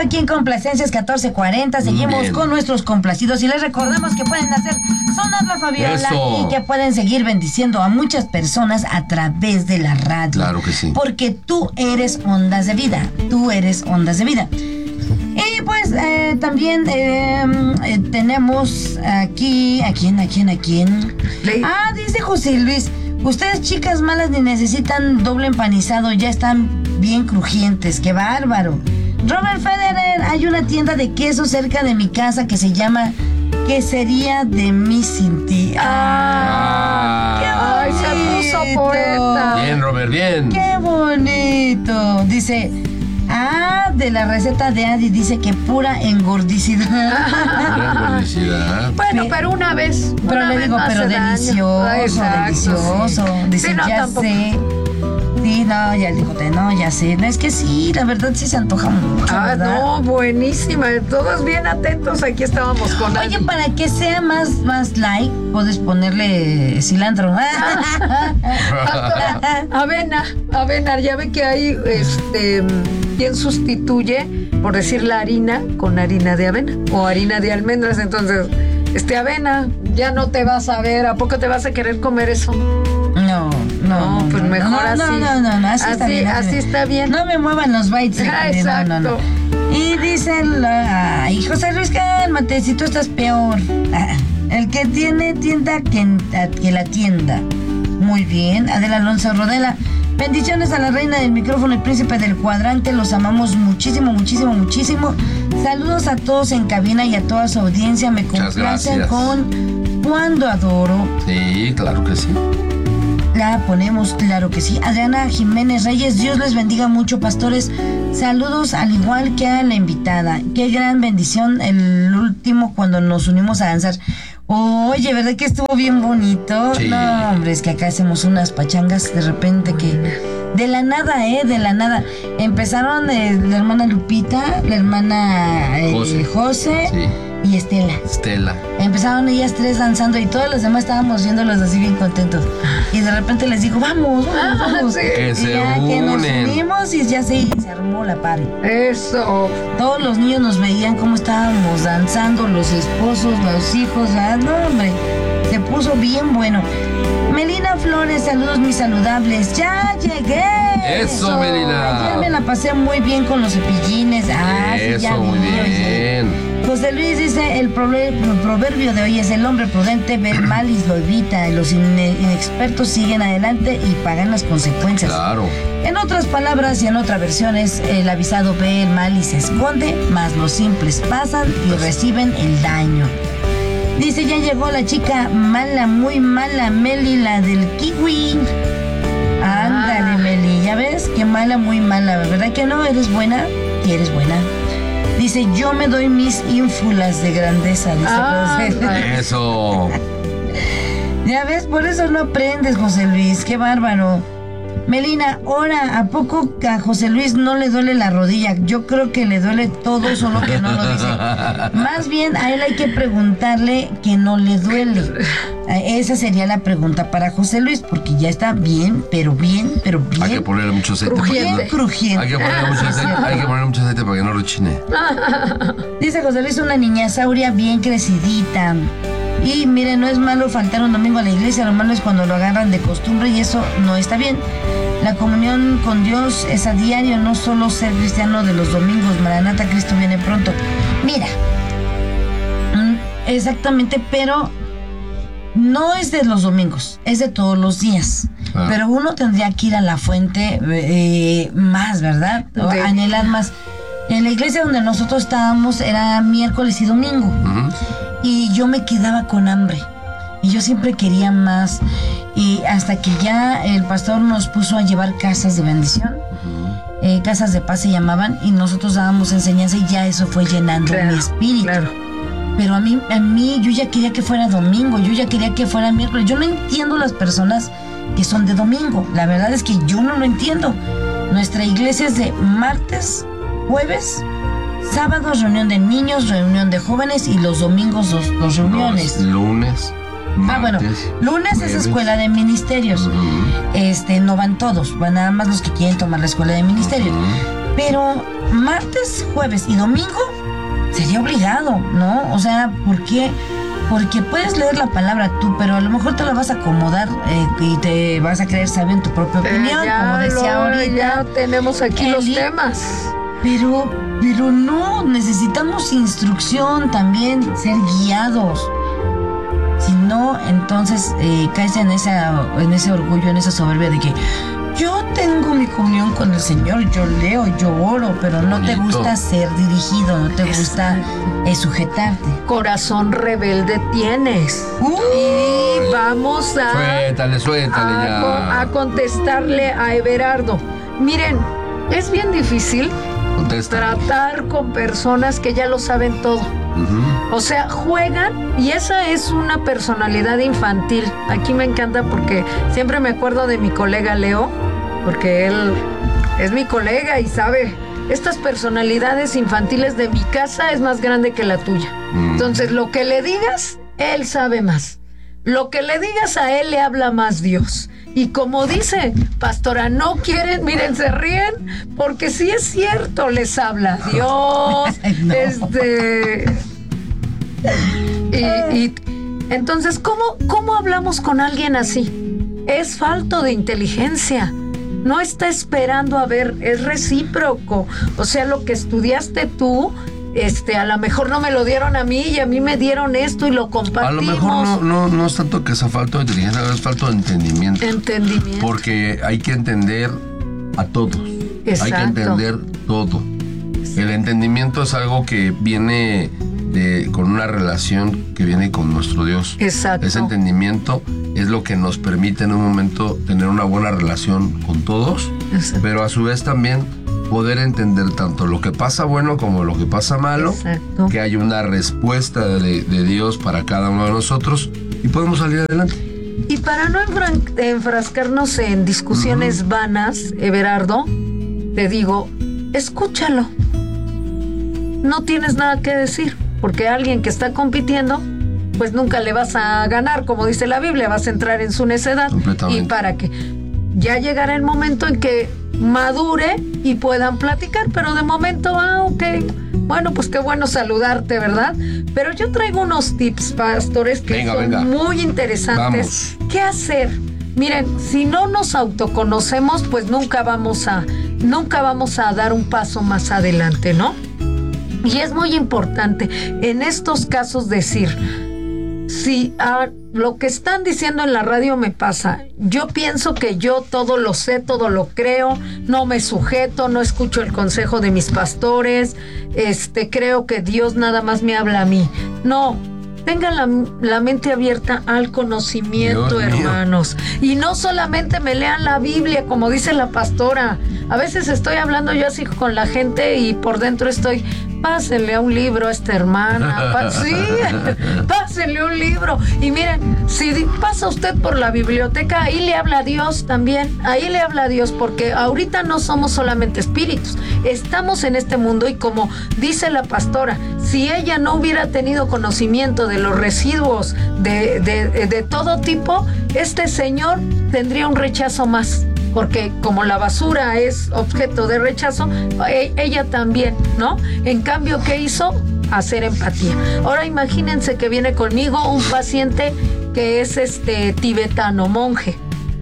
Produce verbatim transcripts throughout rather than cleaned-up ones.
aquí en Complacencias catorce cuarenta. Seguimos Bien. con nuestros complacidos y les recordamos que pueden hacer Sonar la Fabiola Eso. y que pueden seguir bendiciendo a muchas personas a través de la radio. Claro que sí. Porque tú eres Ondas de Vida. Tú eres Ondas de Vida. Y pues eh, también eh, eh, tenemos aquí, ¿a quién, a quién, a quién? Ah, dice José Luis, ustedes chicas malas ni necesitan doble empanizado, ya están bien crujientes, qué bárbaro. Robert Federer, hay una tienda de queso cerca de mi casa que se llama Quesería de Mi Sin Ti. Ah, ¡Qué bonito! Ay, se puso poeta. Bien, Robert, bien. ¡Qué bonito! Dice... Ah, de la receta de Adi dice que pura engordicidad. Pura engordicidad. Bueno, pero una vez. Pero una le vez digo, no pero delicioso, Exacto, delicioso. Sí. Dice, Sí, no, ya tampoco. sé. Sí, no, ya dijo, no, ya sé. No, es que sí, la verdad sí se antoja mucho. Ah, ¿verdad? no, buenísima. Todos bien atentos. Aquí estábamos con Oye, Adi. para que sea más, más light, puedes ponerle cilantro. Avena, avena, ya ve que hay este quien sustituye, por decir la harina, con harina de avena o harina de almendras, entonces, este avena, ya no te vas a ver, ¿a poco te vas a querer comer eso? No, no, No, pues no, mejor no, así. No, no, no, no, así, Así, está bien. así está bien. No me muevan los bytes. Ah, eh, exacto. No, no, no. Y dice, la, ay, José Luis, cálmate, si tú estás peor. Ah, el que tiene tienda, que, que la tienda. Muy bien, Adela Alonso Rodela. Bendiciones a la reina del micrófono, el príncipe del cuadrante. Los amamos muchísimo, muchísimo, muchísimo. Saludos a todos en cabina y a toda su audiencia. Me complacen con Cuando Adoro. Sí, claro que sí. La ponemos, claro que sí. Adriana Jiménez Reyes, Dios les bendiga mucho, pastores. Saludos al igual que a la invitada. Qué gran bendición el último cuando nos unimos a danzar. Oye, ¿verdad que estuvo bien bonito? Sí. No, hombre, es que acá hacemos unas pachangas de repente que... De la nada, ¿eh? De la nada. Empezaron eh, la hermana Lupita, la hermana eh, José. José Sí. y Estela. Estela. Empezaron ellas tres danzando y todos los demás estábamos viéndolos así bien contentos. Y de repente les digo, vamos, vamos, vamos. sí. Que Y se ya que nos unen. unimos y ya se, se armó la party. Eso. Todos los niños nos veían cómo estábamos danzando, los esposos, los hijos. Ah, no, hombre, se puso bien bueno. Melina Flores, saludos mis saludables. ¡Ya llegué! Eso, Melina. Ayer me la pasé muy bien con los cepillines. Ah, sí, Eso, ya muy vi, oye. bien. José Luis dice, el prover- el proverbio de hoy es: el hombre prudente ve el mal y lo evita, y los ine- inexpertos siguen adelante y pagan las consecuencias. Claro. En otras palabras y en otra versión es: el avisado ve el mal y se esconde, mas los simples pasan y reciben el daño. Dice, ya llegó la chica mala, muy mala, Meli, la del kiwi. Ándale, Ah. Meli, ya ves, qué mala, muy mala, ¿verdad que no? ¿Eres buena? Y eres buena. Dice, yo me doy mis ínfulas de grandeza. Dice, Ah, José. Eso. Ya ves, por eso no aprendes, José Luis, qué bárbaro. Melina, ahora, ¿a poco a José Luis no le duele la rodilla? Yo creo que le duele todo, solo que no lo dice. Más bien, a él hay que preguntarle que no le duele. Esa sería la pregunta para José Luis, porque ya está bien, pero bien, pero bien. Hay que ponerle mucho aceite. para que Bien no- crujiente. Hay que ponerle mucho aceite, hay que ponerle mucho aceite para que no rechine. Dice José Luis, una niña sauria bien crecidita. Y mire, no es malo faltar un domingo a la iglesia, lo malo es cuando lo agarran de costumbre y eso no está bien. La comunión con Dios es a diario, no solo ser cristiano de los domingos. Maranata, Cristo viene pronto. Mira, mm, exactamente, pero no es de los domingos, es de todos los días. Ah. Pero uno tendría que ir a la fuente eh, más, ¿verdad? O De- anhelar más. En la iglesia donde nosotros estábamos era miércoles y domingo. Ujú. Y yo me quedaba con hambre. Y yo siempre quería más. Y hasta que ya el pastor nos puso a llevar casas de bendición. Eh, casas de paz se llamaban. Y nosotros dábamos enseñanza y ya eso fue llenando Claro, mi espíritu. claro. Pero a mí, a mí, yo ya quería que fuera domingo. Yo ya quería que fuera miércoles. Yo no entiendo las personas que son de domingo. La verdad es que yo no lo entiendo. Nuestra iglesia es de martes, jueves, sábados, reunión de niños, reunión de jóvenes y los domingos dos, dos reuniones. No, es lunes. Ah, bueno, martes, lunes es jueves. escuela de ministerios. Ujú. Este, no van todos, van nada más los que quieren tomar la escuela de ministerios. Ujú. Pero martes, jueves y domingo sería obligado, ¿no? O sea, ¿por qué? Porque puedes leer la palabra tú, pero a lo mejor te la vas a acomodar eh, y te vas a creer sabio en tu propia opinión, Eh, ya como decía lo- ahorita. Ya tenemos aquí los Eli. temas. Pero, pero no, necesitamos instrucción también, ser guiados. Si no, entonces eh, caes en, esa, en ese orgullo, en esa soberbia de que yo tengo mi comunión con el Señor, yo leo, yo oro, pero no te Bonito. gusta ser dirigido, no te gusta eh, sujetarte. Corazón rebelde tienes. Uh. Y vamos a, Suéltale, suéltale a, ya. co- a contestarle a Everardo. Miren, es bien difícil Contesta. tratar con personas que ya lo saben todo. Ujú. O sea, juegan y esa es una personalidad infantil. Aquí me encanta porque siempre me acuerdo de mi colega Leo, porque él es mi colega y sabe, estas personalidades infantiles de mi casa es más grande que la tuya. Mm. Entonces, lo que le digas, él sabe más. Lo que le digas a él le habla más Dios. Y como dice, pastora, no quieren, miren, se ríen, porque sí es cierto, les habla Dios. No. Este. Y, y entonces, ¿cómo, ¿cómo hablamos con alguien así? Es falto de inteligencia. No está esperando a ver, es recíproco. O sea, lo que estudiaste tú, este, a lo mejor no me lo dieron a mí y a mí me dieron esto y lo compartimos. A lo mejor no, no, no es tanto que sea falta de inteligencia, es falta de entendimiento. Entendimiento. Porque hay que entender a todos. Exacto. Hay que entender todo. El entendimiento es algo que viene de, con una relación que viene con nuestro Dios. Exacto. Ese entendimiento es lo que nos permite en un momento tener una buena relación con todos, Exacto. pero a su vez también poder entender tanto lo que pasa bueno como lo que pasa malo, Exacto. que hay una respuesta de, de Dios para cada uno de nosotros y podemos salir adelante. Y para no enfran- enfrascarnos en discusiones vanas, Everardo, te digo, escúchalo. No tienes nada que decir, porque alguien que está compitiendo, pues nunca le vas a ganar, como dice la Biblia, vas a entrar en su necedad. Completamente. Y para que ya llegará el momento en que madure y puedan platicar, pero de momento, ah, ok, bueno, pues qué bueno saludarte, ¿verdad? Pero yo traigo unos tips, pastores, que Venga, son venga. muy interesantes. Vamos. ¿Qué hacer? Miren, si no nos autoconocemos, pues nunca vamos a, nunca vamos a dar un paso más adelante, ¿no? Y es muy importante en estos casos decir, si ah, lo que están diciendo en la radio me pasa, yo pienso que yo todo lo sé, todo lo creo, no me sujeto, no escucho el consejo de mis pastores, este, creo que Dios nada más me habla a mí. No, tengan la, la mente abierta al conocimiento, Dios mío. hermanos. Y no solamente me lean la Biblia, como dice la pastora. A veces estoy hablando yo así con la gente y por dentro estoy, pásenle a un libro a esta hermana. Pa- sí, pásenle un libro. Y miren, si di- pasa usted por la biblioteca, ahí le habla a Dios también. Ahí le habla a Dios, porque ahorita no somos solamente espíritus. Estamos en este mundo y como dice la pastora, si ella no hubiera tenido conocimiento de los residuos de, de, de todo tipo, este señor tendría un rechazo más. Porque como la basura es objeto de rechazo, e- ella también, ¿no? En cambio, ¿qué hizo? Hacer empatía. Ahora imagínense que viene conmigo un paciente que es este tibetano, monje.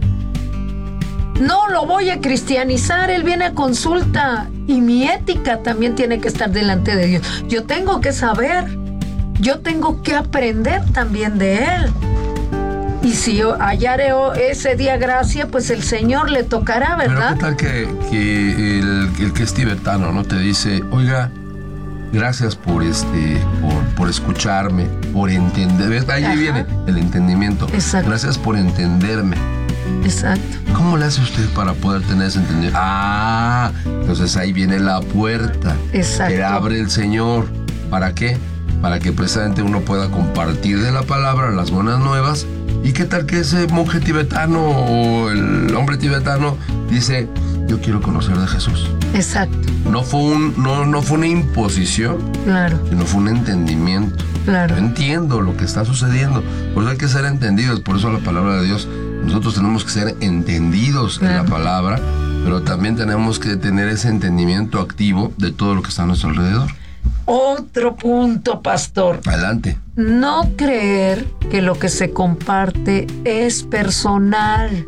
No lo voy a cristianizar, él viene a consulta y mi ética también tiene que estar delante de Dios. Yo tengo que saber, yo tengo que aprender también de él. Y si hallaré ese día gracia, pues el Señor le tocará, ¿verdad? Pero qué tal que, que el, el que es tibetano, ¿no? Te dice, oiga, gracias por este, por, por escucharme, por entender. ¿Ves? Ahí Ajá. viene el entendimiento. Exacto. Gracias por entenderme. Exacto. ¿Cómo le hace usted para poder tener ese entendimiento? Ah, entonces ahí viene la puerta. Exacto. Que abre el Señor. ¿Para qué? Para que precisamente uno pueda compartir de la palabra las buenas nuevas. ¿Y qué tal que ese monje tibetano o el hombre tibetano dice, yo quiero conocer de Jesús? Exacto. No fue, un, no, no fue una imposición, Claro, sino fue un entendimiento. claro. Yo entiendo lo que está sucediendo. Por eso hay que ser entendidos. Por eso la palabra de Dios, nosotros tenemos que ser entendidos en Claro. la palabra pero también tenemos que tener ese entendimiento activo de todo lo que está a nuestro alrededor. Otro punto, pastor. Adelante. No creer que lo que se comparte es personal.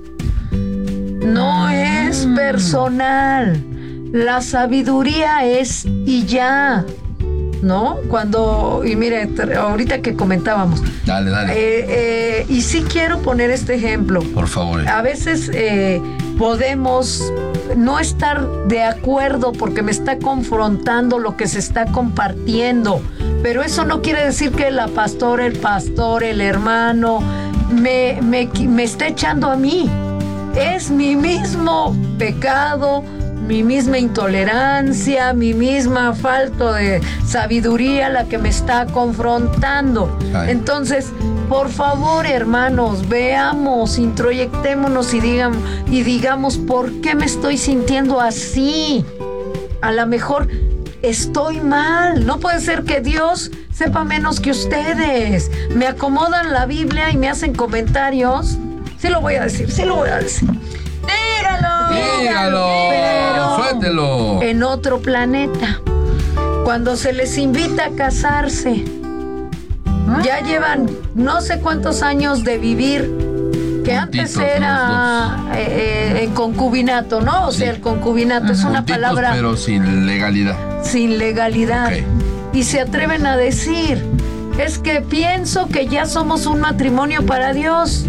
No es personal. La sabiduría es y ya. ¿No? Cuando, y mire, ahorita que comentábamos. Dale, dale. Eh, eh, y sí quiero poner este ejemplo. Por favor. A veces eh, podemos no estar de acuerdo porque me está confrontando lo que se está compartiendo, pero eso no quiere decir que la pastora, el pastor, el hermano me, me, me esté echando a mí. Es mi mismo pecado, mi misma intolerancia, mi misma falta de sabiduría la que me está confrontando. Ay. Entonces, por favor, hermanos, veamos, introyectémonos y, digan, y digamos por qué me estoy sintiendo así. A lo mejor estoy mal. No puede ser que Dios sepa menos que ustedes. Me acomodan la Biblia y me hacen comentarios. Sí lo voy a decir, sí lo voy a decir. Dígalo, dígalo, pero suéltelo. En otro planeta, cuando se les invita a casarse, ¿Ah? ya llevan no sé cuántos años de vivir, que antes era eh, en concubinato, ¿no? O sí. sea, el concubinato uh-huh. es una Juntitos, palabra, pero sin legalidad. Sin legalidad. Okay. Y se atreven a decir, es que pienso que ya somos un matrimonio para Dios.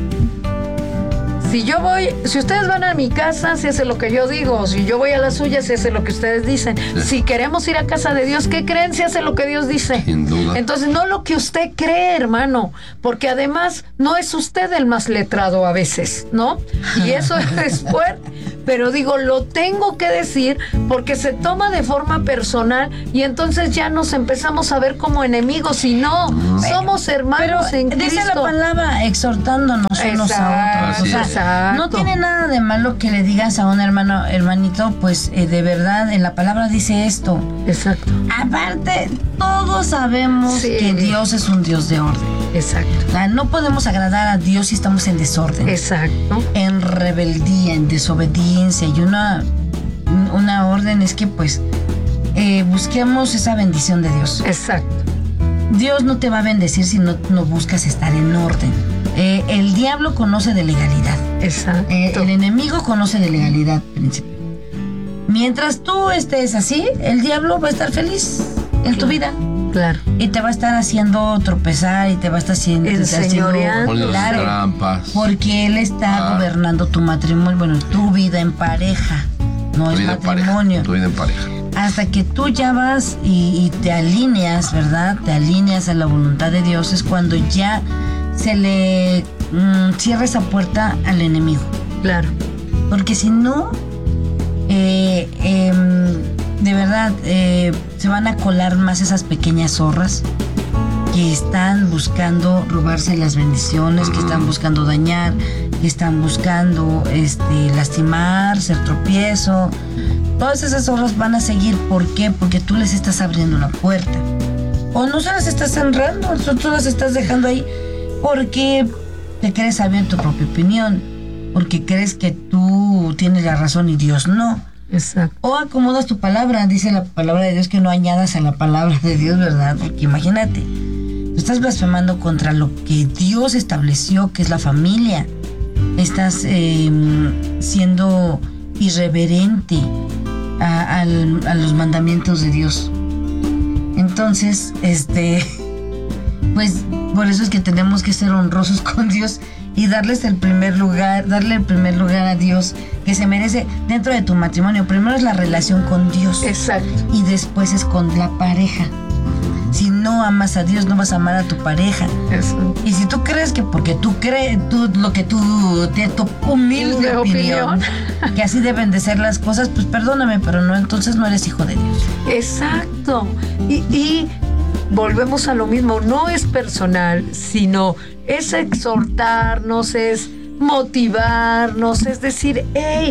Si yo voy, si ustedes van a mi casa, se hace lo que yo digo. Si yo voy a la suya, se hace lo que ustedes dicen. Sí. Si queremos ir a casa de Dios, ¿qué creen? Se hace lo que Dios dice. Sin duda. Entonces, no lo que usted cree, hermano. Porque además, no es usted el más letrado a veces, ¿no? Y eso es fuerte. Pero digo, lo tengo que decir porque se toma de forma personal y entonces ya nos empezamos a ver como enemigos y no, mm. somos hermanos pero en Cristo. Dice la palabra exhortándonos exacto, unos a otros. O sea, exacto. no tiene nada de malo que le digas a un hermano, hermanito, pues eh, de verdad, en la palabra dice esto. Exacto. Aparte, todos sabemos sí. que Dios es un Dios de orden. Exacto. O sea, no podemos agradar a Dios si estamos en desorden. Exacto. En rebeldía, en desobediencia. Y una, una orden es que pues eh, busquemos esa bendición de Dios. Exacto. Dios no te va a bendecir si no, no buscas estar en orden. Eh, el diablo conoce de legalidad. Exacto. Eh, el enemigo conoce de legalidad, príncipe. Mientras tú estés así, el diablo va a estar feliz en claro. tu vida. Claro. Y te va a estar haciendo tropezar y te va a estar haciendo, enseñoreando, haciendo claro, trampas. Porque él está ah. gobernando tu matrimonio, bueno, tu vida en pareja, no tu es matrimonio. Pareja, tu vida en pareja. Hasta que tú ya vas y, y te alineas, ¿verdad? Te alineas a la voluntad de Dios, es cuando ya se le mmm, cierra esa puerta al enemigo. Claro. Porque si no, eh, eh, de verdad, eh, se van a colar más esas pequeñas zorras que están buscando robarse las bendiciones, que están buscando dañar, que están buscando este, lastimar, ser tropiezo. Todas esas zorras van a seguir. ¿Por qué? Porque tú les estás abriendo la puerta. O no se las estás cerrando, tú las estás dejando ahí porque te crees sabio en tu propia opinión, porque crees que tú tienes la razón y Dios no. Exacto. O acomodas tu palabra, dice la palabra de Dios que no añadas a la palabra de Dios, ¿verdad? Porque imagínate, tú estás blasfemando contra lo que Dios estableció, que es la familia. Estás eh, siendo irreverente a, a, a los mandamientos de Dios. Entonces, este, pues por eso es que tenemos que ser honrosos con Dios y darles el primer lugar, darle el primer lugar a Dios que se merece dentro de tu matrimonio. Primero es la relación con Dios. Exacto. Y después es con la pareja. Si no amas a Dios, no vas a amar a tu pareja. Eso. Y si tú crees que porque tú crees, tú, lo que tú, de tu humilde de opinión, opinión, que así deben de ser las cosas, pues perdóname, pero no, entonces no eres hijo de Dios. Exacto. Y, y volvemos a lo mismo, no es personal, sino es exhortarnos, es motivarnos, es decir, hey,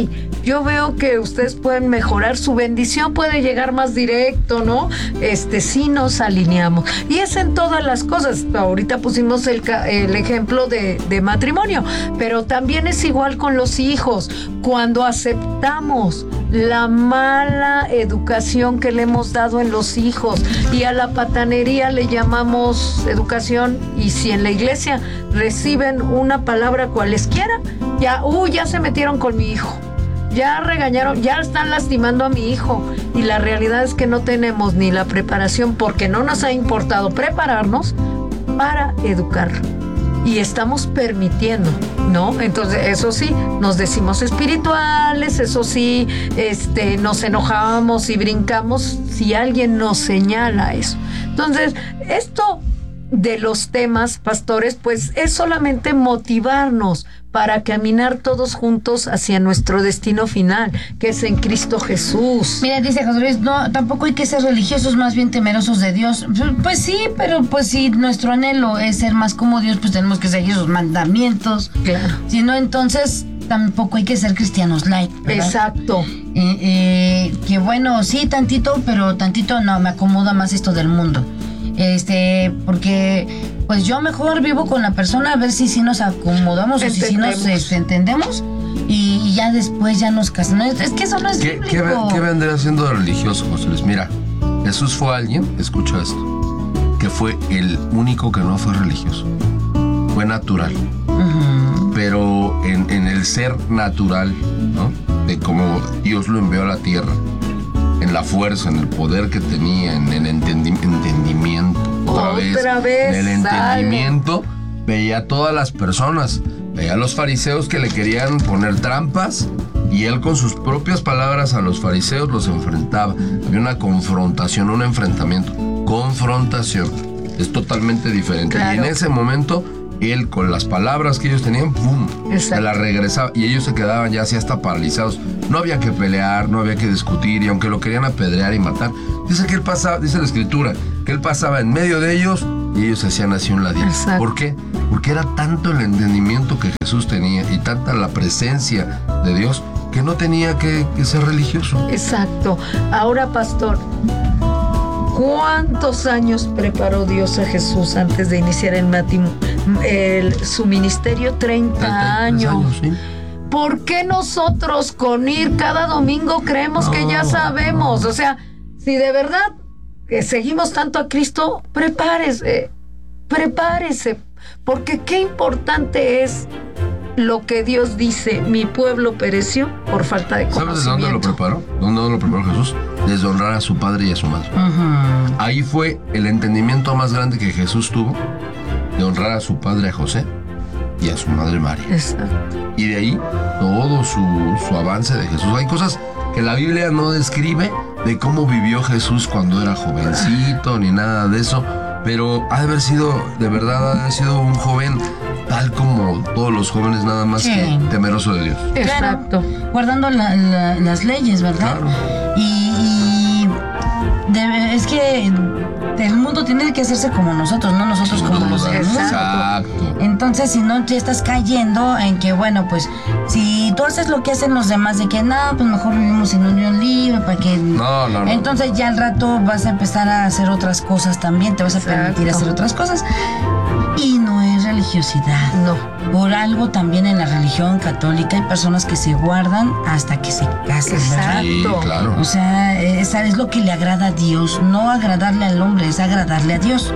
yo veo que ustedes pueden mejorar, su bendición puede llegar más directo, ¿no? Este, si nos alineamos. Y es en todas las cosas. Ahorita pusimos el, el ejemplo de, de matrimonio, pero también es igual con los hijos. Cuando aceptamos la mala educación que le hemos dado en los hijos, y a la patanería le llamamos educación, y si en la iglesia reciben una palabra cualesquiera, ya, uh, ya se metieron con mi hijo, ya regañaron, ya están lastimando a mi hijo, y la realidad es que no tenemos ni la preparación, porque no nos ha importado prepararnos para educar. Y estamos permitiendo, ¿no? Entonces, eso sí, nos decimos espirituales, eso sí, este, nos enojamos y brincamos si alguien nos señala eso. Entonces, esto de los temas, pastores, pues es solamente motivarnos para caminar todos juntos hacia nuestro destino final, que es en Cristo Jesús. Mira, dice José Luis, no, tampoco hay que ser religiosos, más bien temerosos de Dios. Pues sí, pero pues si nuestro anhelo es ser más como Dios, pues tenemos que seguir sus mandamientos. Claro. Si no, entonces tampoco hay que ser cristianos light, ¿verdad? Exacto. Eh, eh, que bueno, sí, tantito, pero tantito no, me acomoda más esto del mundo. Este, porque pues yo mejor vivo con la persona a ver si, si nos acomodamos entendemos. o si, si nos este, entendemos y, y ya después ya nos casamos. Es que eso no es ¿Qué, bíblico. ¿qué, ¿Qué vendría siendo de religioso, José Luis? Mira, Jesús fue alguien, escucha esto, que fue el único que no fue religioso. Fue natural. Uh-huh. Pero en, en el ser natural, ¿no? De cómo Dios lo envió a la tierra, en la fuerza, en el poder que tenía, en el entendi- entendimiento. Otra, Otra vez, vez. En el entendimiento, sale. Veía a todas las personas. Veía a los fariseos que le querían poner trampas, y él con sus propias palabras a los fariseos los enfrentaba. Había una confrontación, un enfrentamiento. Confrontación. Es totalmente diferente. Claro. Y en ese momento, él con las palabras que ellos tenían, ¡pum!, se la regresaba, y ellos se quedaban ya así hasta paralizados. No había que pelear, no había que discutir, y aunque lo querían apedrear y matar, dice que él pasaba, dice la escritura, que él pasaba en medio de ellos y ellos hacían así un ladito. Exacto. ¿Por qué? Porque era tanto el entendimiento que Jesús tenía y tanta la presencia de Dios que no tenía que, que ser religioso. Exacto. Ahora, pastor, ¿cuántos años preparó Dios a Jesús antes de iniciar el matim- el, su ministerio? treinta años. años ¿sí? ¿Por qué nosotros con ir cada domingo creemos no. que ya sabemos? O sea, si de verdad que seguimos tanto a Cristo, prepárese, prepárese, porque qué importante es lo que Dios dice: mi pueblo pereció por falta de conocimiento. ¿Sabes de dónde lo preparó? ¿Dónde lo preparó Jesús? Desde honrar a su padre y a su madre. Uh-huh. Ahí fue el entendimiento más grande que Jesús tuvo, de honrar a su padre, a José, y a su madre María. Exacto. Y de ahí todo su, su avance de Jesús. Hay cosas que la Biblia no describe de cómo vivió Jesús cuando era jovencito, ni nada de eso, pero ha de haber sido, de verdad, ha de haber sido un joven tal como todos los jóvenes, nada más sí. que temeroso de Dios. Exacto. Claro, guardando la, la, las leyes, ¿verdad? Claro. Y, y de, es que el mundo tiene que hacerse como nosotros, no nosotros Sin como los demás. Exacto. Entonces, si no, te estás cayendo en que, bueno, pues, si tú haces lo que hacen los demás, de que, no, pues mejor vivimos en unión libre, para que... No, no, no. Entonces ya al rato vas a empezar a hacer otras cosas también, te vas a Exacto. permitir hacer otras cosas. Y no es religiosidad. No. Por algo también en la religión católica hay personas que se guardan hasta que se casan, ¿verdad? Sí, claro. O sea, esa es lo que le agrada a Dios, no agradarle al hombre, es agradarle a Dios.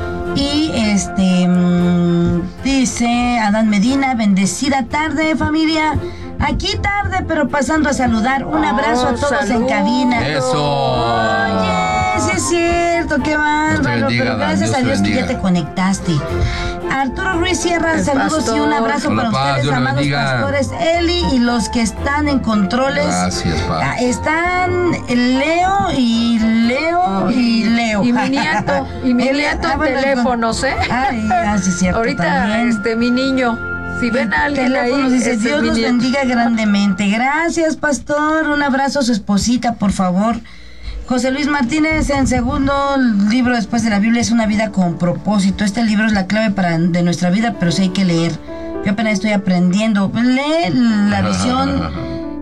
Y este mmm, dice Adán Medina: bendecida tarde, familia. Aquí tarde, pero pasando a saludar. Un abrazo oh, a todos salud. en cabina. Eso. Oye, sí es cierto, qué bárbaro. Pero gracias Dios a Dios que bendiga. ya te conectaste. Arturo Ruiz Sierra, El saludos pastor. y un abrazo Hola, para paz, ustedes, Dios amados bendiga. pastores Eli y los que están en controles. Gracias, Paz. Están Leo y Leo y Leo. Y mi nieto, y mi El, nieto ah, en bueno, teléfonos, ¿eh? Ay, ah, sí, cierto. Ahorita, también. este, mi niño, si ven a alguien Teléfonos, ahí, dice, ese Dios es mi los nieto. bendiga grandemente. Gracias, pastor. Un abrazo a su esposita, por favor. José Luis Martínez, en segundo libro después de la Biblia, es una vida con propósito. Este libro es la clave para, de nuestra vida, pero sí hay que leer. Yo apenas estoy aprendiendo. Lee la visión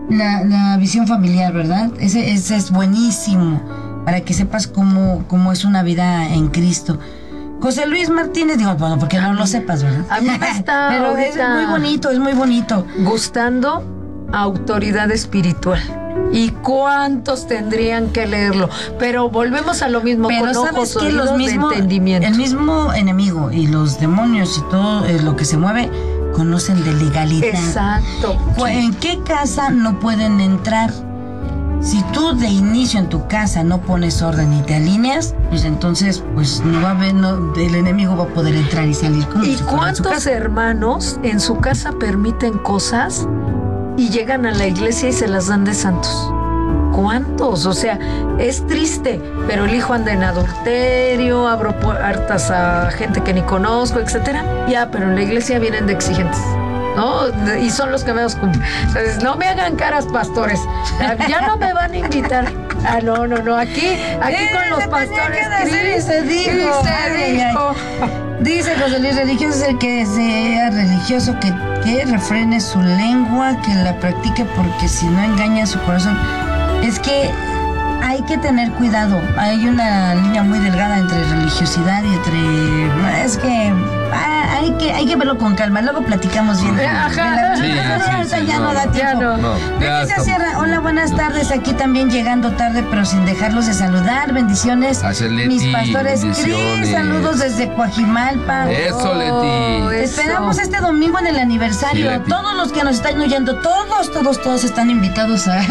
la, la visión familiar, ¿verdad? Ese, ese es buenísimo, para que sepas cómo, cómo es una vida en Cristo. José Luis Martínez, digo, bueno, porque no lo sepas, ¿verdad? A mí me está Pero es muy bonito, es muy bonito. Gustando Autoridad Espiritual. ¿Y cuántos tendrían que leerlo? Pero volvemos a lo mismo. Pero con sabes ojos, que los mismos, de entendimiento. el mismo enemigo y los demonios y todo eh, lo que se mueve conocen de legalidad. Exacto. ¿En qué casa no pueden entrar? Si tú de inicio en tu casa no pones orden y te alineas, pues entonces pues no va a haber, no, el enemigo va a poder entrar y salir. Como ¿Y si fuera en su cuántos casa. hermanos en su casa permiten cosas y llegan a la iglesia y se las dan de santos? ¿Cuántos? O sea, es triste, pero el hijo anda en adulterio, abro puertas a gente que ni conozco, etcétera. Ya, pero en la iglesia vienen de exigentes, ¿no? Y son los que menos cumplen. Entonces, no me hagan caras, pastores. Ya no me van a invitar. Ah, no, no, no. Aquí, aquí Eh, con los se tenía pastores. que decir y se dijo. Y se Ay, ay, dijo. Dice José Luis, religioso es el que sea religioso, que, que refrene su lengua, que la practique, porque si no engaña su corazón. Es que hay que tener cuidado. Hay una línea muy delgada entre religiosidad y entre... Es que ah, hay que hay que verlo con calma. Luego platicamos bien. Ajá. Sí, sí, sí, ya no, no, da no. tiempo. Ya no. No, ya Leticia estamos. Sierra, hola, buenas tardes. Aquí también llegando tarde, pero sin dejarlos de saludar. Bendiciones. Gracias, Leti, mis pastores. bendiciones. Cris, saludos desde Coajimalpa. Eso, Leti. Te Eso. esperamos este domingo en el aniversario. Sí, Leti. Todos los que nos están oyendo, todos, todos, todos están invitados a,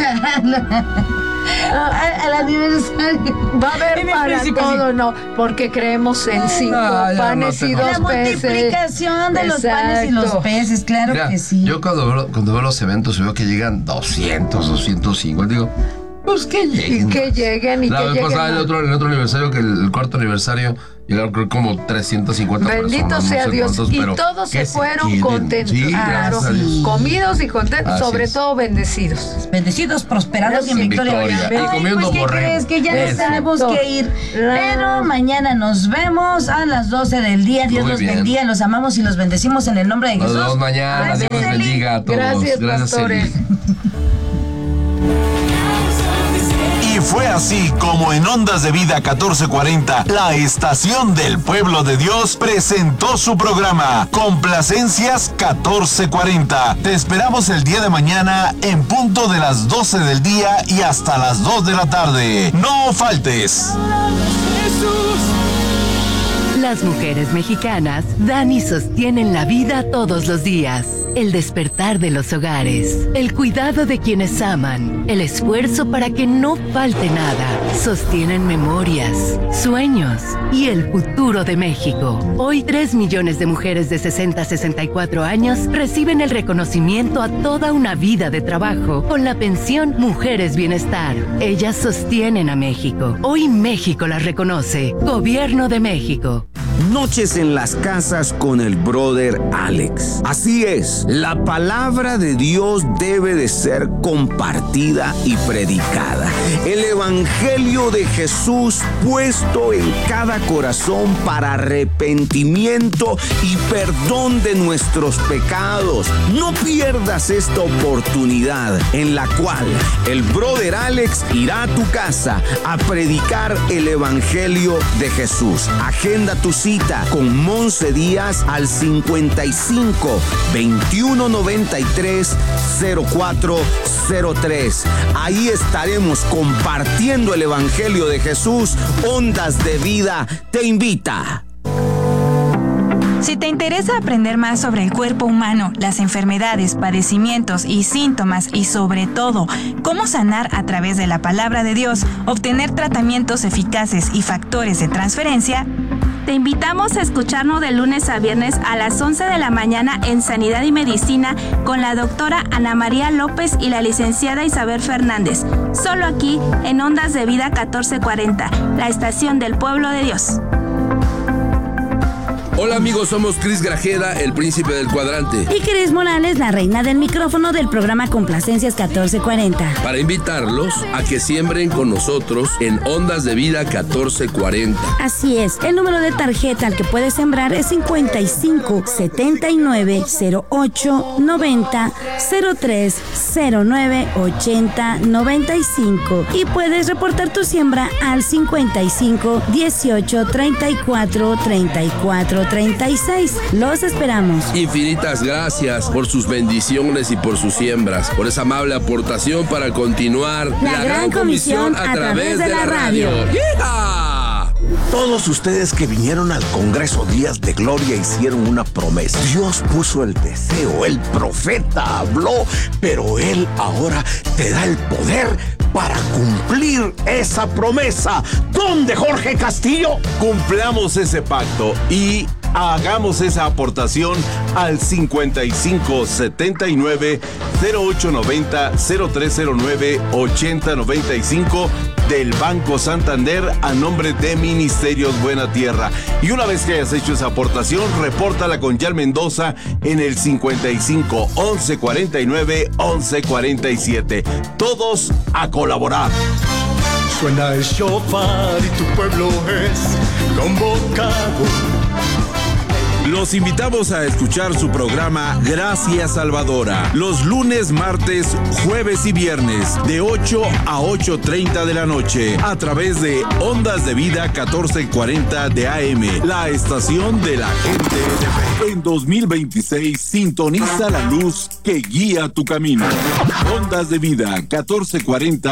a- al aniversario. Va a haber En el para principio, todo, sí. no, porque creemos en cinco No, ya panes no y te- dos La peces. multiplicación de los panes y los Exacto. peces, claro Mira, que sí. yo cuando veo, cuando veo los eventos y veo que llegan doscientos, doscientos cincuenta, digo, pues que lleguen. Y que lleguen y La que vez lleguen. pasada, el otro, el otro aniversario, que el, el cuarto aniversario, llegaron creo como trescientos cincuenta Bendito personas. sea no sé Dios. cuántos, y pero todos que se fueron queden. contentos. Sí, Ah, gracias a sí. Dios. Comidos y contentos, Así sobre es. todo bendecidos. Bendecidos, prosperados y en En victoria. victoria. Y Ay, comiendo pues, ¿qué borrego. crees? Que ya nos Eso. tenemos que ir. Claro. Pero mañana nos vemos a las doce del día. Dios Muy los bien. bendiga, los amamos y los bendecimos en el nombre de Nos Jesús. vemos mañana. Gracias, Dios los Eli. bendiga a todos. Gracias, pastores. Eli. Y fue así como en Ondas de Vida catorce cuarenta, la estación del pueblo de Dios presentó su programa Complacencias catorce cuarenta. Te esperamos el día de mañana en punto de las doce del día y hasta las dos de la tarde. No faltes. Las mujeres mexicanas dan y sostienen la vida todos los días. El despertar de los hogares, el cuidado de quienes aman, el esfuerzo para que no falte nada. Sostienen memorias, sueños y el futuro de México. Hoy, tres millones de mujeres de sesenta a sesenta y cuatro años reciben el reconocimiento a toda una vida de trabajo con la pensión Mujeres Bienestar. Ellas sostienen a México. Hoy México las reconoce. Gobierno de México. Noches en las casas con el brother Alex. Así es, la palabra de Dios debe de ser compartida y predicada. El evangelio de Jesús puesto en cada corazón para arrepentimiento y perdón de nuestros pecados. No pierdas esta oportunidad en la cual el brother Alex irá a tu casa a predicar el evangelio de Jesús. Agenda tu cita con Monse Díaz al cincuenta y cinco, veintiuno noventa y tres, cero cuatro cero tres. Ahí estaremos compartiendo el evangelio de Jesús. Ondas de Vida te invita. Si te interesa aprender más sobre el cuerpo humano, las enfermedades, padecimientos y síntomas y sobre todo cómo sanar a través de la palabra de Dios, obtener tratamientos eficaces y factores de transferencia, te invitamos a escucharnos de lunes a viernes a las once de la mañana en Sanidad y Medicina con la doctora Ana María López y la licenciada Isabel Fernández. Solo aquí en Ondas de Vida catorce cuarenta, la estación del pueblo de Dios. Hola amigos, somos Cris Grajeda, el príncipe del cuadrante. Y Cris Morales, la reina del micrófono del programa Complacencias catorce cuarenta. Para invitarlos a que siembren con nosotros en Ondas de Vida catorce cuarenta. Así es, el número de tarjeta al que puedes sembrar es cincuenta y cinco, setenta y nueve, cero ocho, noventa, cero tres, cero nueve, ochenta, noventa y cinco. Y puedes reportar tu siembra al cincuenta y cinco, dieciocho, treinta y cuatro, treinta y cuatro, treinta y seis. Los esperamos. Infinitas gracias por sus bendiciones y por sus siembras, por esa amable aportación para continuar la, la gran comisión a, a través de la radio. ¡Yeah! Todos ustedes que vinieron al Congreso Días de Gloria hicieron una promesa. Dios puso el deseo, el profeta habló, pero Él ahora te da el poder para cumplir esa promesa. ¿Dónde, Jorge Castillo? Cumplamos ese pacto y hagamos esa aportación al cincuenta y cinco, setenta y nueve, cero ocho noventa, cero tres cero nueve, ochenta noventa y cinco del Banco Santander a nombre de Ministerios Buena Tierra. Y una vez que hayas hecho esa aportación, repórtala con Yal Mendoza en el cincuenta y cinco, once cuarenta y nueve, once cuarenta y siete. Todos a colaborar. Suena el shofar y tu pueblo es convocado. Los invitamos a escuchar su programa Gracias Salvadora, los lunes, martes, jueves y viernes, de ocho a ocho treinta de la noche, a través de Ondas de Vida catorce cuarenta de A M, la estación de la gente de fe. En dos mil veintiséis, sintoniza la luz que guía tu camino. Ondas de Vida catorce cuarenta